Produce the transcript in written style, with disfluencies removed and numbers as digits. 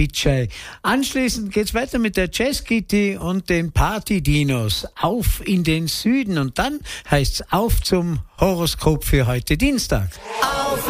Bitschei. Anschließend geht's weiter mit der Jazz Kitty und den Party Dinos. Auf in den Süden. Und dann heißt's auf zum Horoskop für heute Dienstag. Auf